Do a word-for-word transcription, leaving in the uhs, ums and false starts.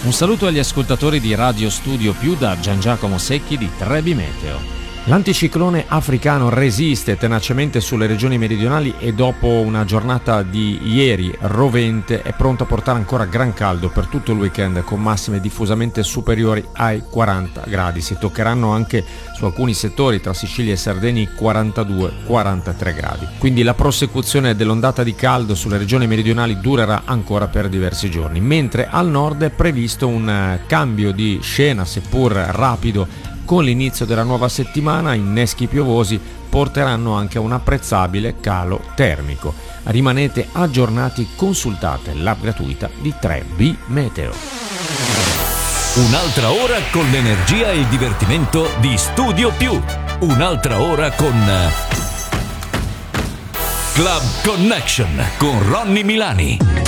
Un saluto agli ascoltatori di Radio Studio Più da Gian Giacomo Secchi di Trebi Meteo. L'anticiclone africano resiste tenacemente sulle regioni meridionali e dopo una giornata di ieri rovente è pronto a portare ancora gran caldo per tutto il weekend, con massime diffusamente superiori ai quaranta gradi. Si toccheranno anche su alcuni settori tra Sicilia e Sardegna i quarantadue quarantatré gradi. Quindi la prosecuzione dell'ondata di caldo sulle regioni meridionali durerà ancora per diversi giorni, mentre al nord è previsto un cambio di scena, seppur rapido. Con l'inizio della nuova settimana, inneschi piovosi porteranno anche a un apprezzabile calo termico. Rimanete aggiornati, consultate l'app gratuita di tre B Meteo. Un'altra ora con l'energia e il divertimento di Studio Più. Un'altra ora con Club Connection con Ronny Milani.